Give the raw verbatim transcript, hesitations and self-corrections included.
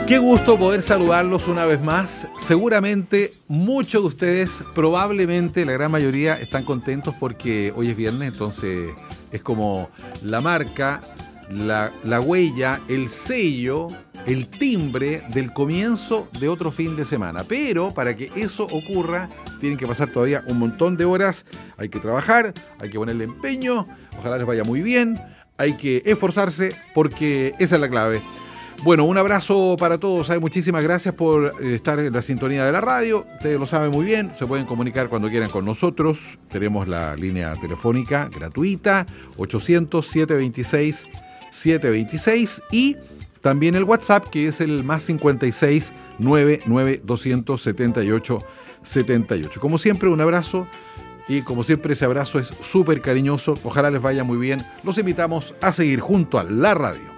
Qué gusto poder saludarlos una vez más. Seguramente muchos de ustedes, probablemente la gran mayoría, están contentos porque hoy es viernes, entonces es como la marca, la, la huella, el sello, el timbre del comienzo de otro fin de semana. Pero para que eso ocurra, tienen que pasar todavía un montón de horas. Hay que trabajar, hay que ponerle empeño, ojalá les vaya muy bien, hay que esforzarse porque esa es la clave. Bueno, un abrazo para todos. ¿Sabe? Muchísimas gracias por estar en la sintonía de la radio. Ustedes lo saben muy bien. Se pueden comunicar cuando quieran con nosotros. Tenemos la línea telefónica gratuita ochocientos, setecientos veintiséis, setecientos veintiséis y también el WhatsApp, que es el más cincuenta y seis, noventa y nueve, doscientos setenta y ocho, setenta y ocho. Como siempre, un abrazo. Y como siempre, ese abrazo es súper cariñoso. Ojalá les vaya muy bien. Los invitamos a seguir junto a la radio.